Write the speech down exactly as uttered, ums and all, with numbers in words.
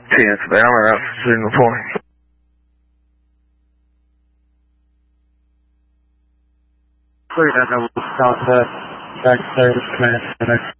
tenth Valor out signal point. Clear that double southwest, back service, command,